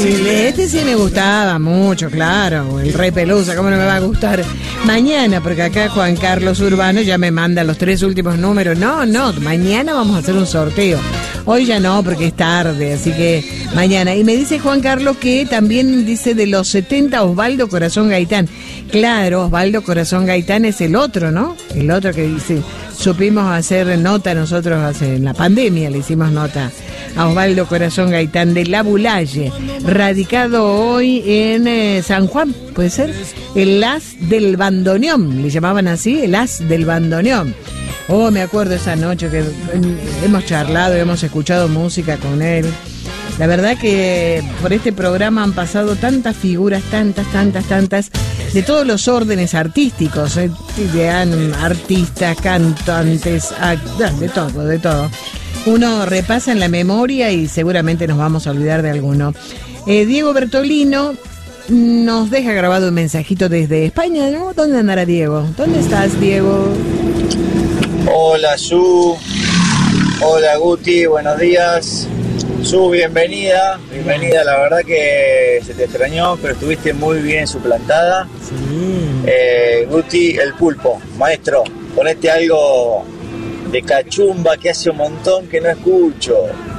Este sí me gustaba mucho, claro. El Rey Pelusa, ¿cómo no me va a gustar? Mañana, porque acá Juan Carlos Urbano ya me manda los 3 últimos números. No, mañana vamos a hacer un sorteo. Hoy ya no, porque es tarde, así que mañana. Y me dice Juan Carlos que también dice de los 70 Osvaldo Corazón Gaitán. Claro, Osvaldo Corazón Gaitán es el otro, ¿no? El otro que dice, supimos hacer nota nosotros en la pandemia, le hicimos nota a Osvaldo Corazón Gaitán de La Bulalle, radicado hoy en San Juan, ¿puede ser? El As del Bandoneón, le llamaban así, el As del Bandoneón. Oh, me acuerdo esa noche que hemos charlado, hemos escuchado música con él. La verdad que por este programa han pasado tantas figuras, tantas, de todos los órdenes artísticos, de artistas, cantantes, de todo. Uno repasa en la memoria y seguramente nos vamos a olvidar de alguno. Diego Bertolino nos deja grabado un mensajito desde España, ¿no? ¿Dónde andará Diego? ¿Dónde estás, Diego? Hola, Su. Hola, Guti. Buenos días. Su, bienvenida. Bienvenida. La verdad que se te extrañó, pero estuviste muy bien suplantada. Sí. Guti, el pulpo. Maestro, ponete algo de cachumba que hace un montón que no escucho.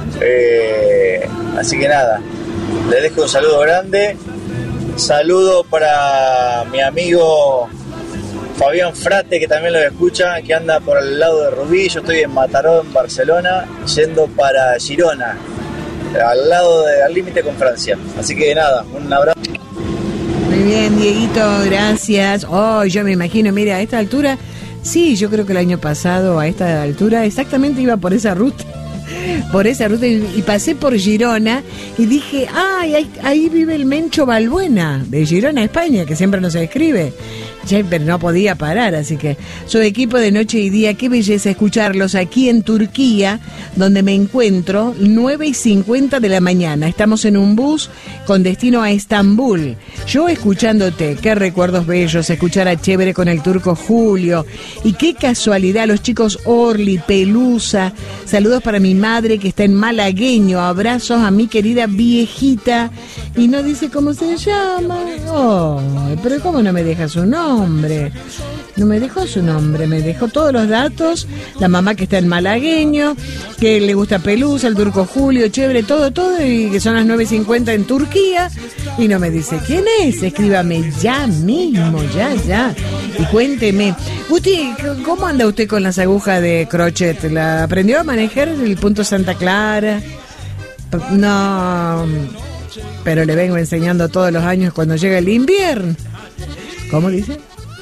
Así que nada, le dejo un saludo grande. Saludo para mi amigo Fabián Frate, que también lo escucha, que anda por el lado de Rubí. Yo estoy en Mataró, en Barcelona, yendo para Girona, al límite con Francia. Así que nada, un abrazo. Muy bien, Dieguito, gracias. Yo me imagino, mira, a esta altura, sí, yo creo que el año pasado a esta altura exactamente iba por esa ruta y pasé por Girona y dije, ahí vive el Mencho Balbuena de Girona, España, que siempre nos escribe. Pero no podía parar, así que su equipo de noche y día, qué belleza escucharlos aquí en Turquía, donde me encuentro, 9:50 de la mañana. Estamos en un bus con destino a Estambul. Yo escuchándote, qué recuerdos bellos, escuchar a Chévere con el turco Julio. Y qué casualidad, los chicos Orly, Pelusa. Saludos para mi madre que está en Malagueño. Abrazos a mi querida viejita. Y no dice cómo se llama. Pero ¿cómo no me deja su nombre? No me dejó su nombre, me dejó todos los datos. La mamá que está en Malagueño, que le gusta Pelusa, el turco Julio, Chévere, todo, y que son las 9:50 en Turquía. Y no me dice quién es. Escríbame ya mismo, ya. Y cuénteme. Guti, ¿cómo anda usted con las agujas de crochet? ¿La aprendió a manejar el punto Santa Clara? No, pero le vengo enseñando todos los años cuando llega el invierno. ¿Cómo dice?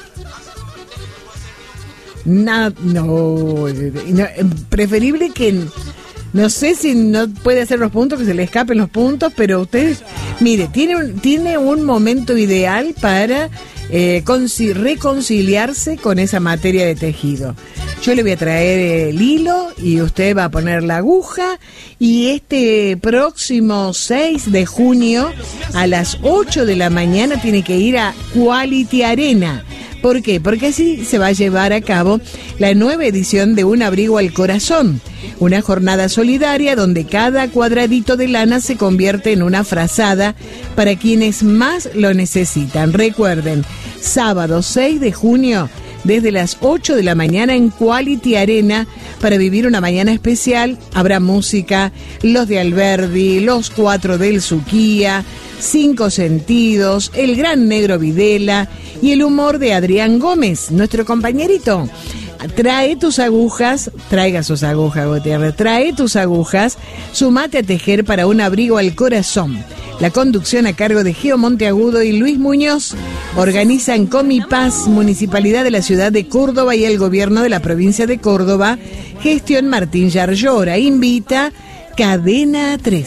No, preferible que, no sé si no puede hacer los puntos, que se le escapen los puntos, pero usted, mire, tiene un momento ideal para reconciliarse con esa materia de tejido. Yo le voy a traer el hilo y usted va a poner la aguja, y este próximo 6 de junio a las 8 de la mañana tiene que ir a Quality Arena. ¿Por qué? Porque así se va a llevar a cabo la nueva edición de Un Abrigo al Corazón, una jornada solidaria donde cada cuadradito de lana se convierte en una frazada para quienes más lo necesitan. Recuerden, sábado 6 de junio, desde las 8 de la mañana en Quality Arena, para vivir una mañana especial. Habrá música, los de Alberdi, los 4 del Suquía, 5 Sentidos, el Gran Negro Videla y el humor de Adrián Gómez, nuestro compañerito. Trae tus agujas, traiga sus agujas, Gutiérrez, trae tus agujas, sumate a tejer para Un Abrigo al Corazón. La conducción a cargo de Geo Monteagudo y Luis Muñoz. Organizan Comipaz, Municipalidad de la Ciudad de Córdoba y el Gobierno de la Provincia de Córdoba. Gestión Martín Yarlora. Invita Cadena 3.